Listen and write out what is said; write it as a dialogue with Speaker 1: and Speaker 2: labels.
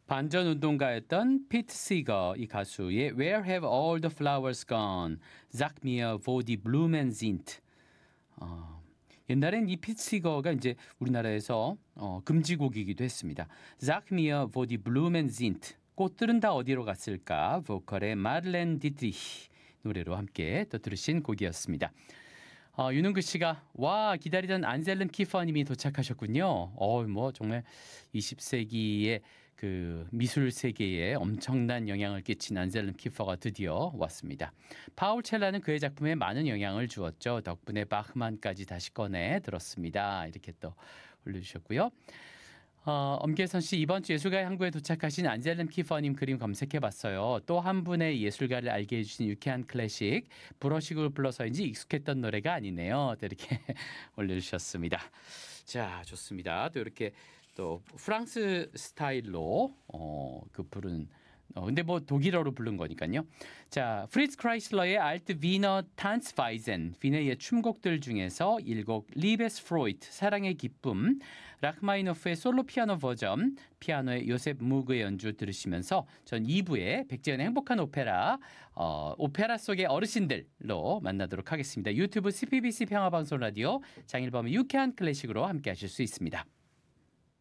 Speaker 1: 반전 운동가였던 피트 시거 이 가수의 Where Have All the Flowers Gone? Sag mir, wo die Blumen sind. 옛날엔 이 피트 시거가 이제 우리나라에서 금지곡이기도 했습니다. Sag mir, wo die Blumen sind. 꽃들은 다 어디로 갔을까? 보컬의 마를렌 디트리히 노래로 함께 또 들으신 곡이었습니다. 윤은구 씨가 와 기다리던 안셀름 키퍼님이 도착하셨군요. 뭐 정말 20세기의 그 미술 세계에 엄청난 영향을 끼친 안셀름 키퍼가 드디어 왔습니다. 파울 첼라는 그의 작품에 많은 영향을 주었죠. 덕분에 바흐만까지 다시 꺼내 들었습니다. 이렇게 또 올려주셨고요. 엄계선 씨 이번 주 예술가의 항구에 도착하신 안젤름 키퍼님 그림 검색해봤어요. 또 한 분의 예술가를 알게 해주신 유쾌한 클래식 브러쉬를 불러서인지 익숙했던 노래가 아니네요. 또 이렇게 올려주셨습니다. 자 좋습니다. 또 이렇게 또 프랑스 스타일로 그 부른 근데 뭐 독일어로 부른 거니까요. 자, 프리츠 크라이슬러의 알트 위너 탄츠바이젠 비네의 춤곡들 중에서 1곡 리베스 프로이트 사랑의 기쁨 라흐마니노프의 솔로 피아노 버전 피아노의 요셉 무그의 연주 들으시면서 전 2부의 백지연의 행복한 오페라 오페라 속의 어르신들로 만나도록 하겠습니다. 유튜브 CPBC 평화방송 라디오 장일범의 유쾌한 클래식으로 함께 하실 수 있습니다.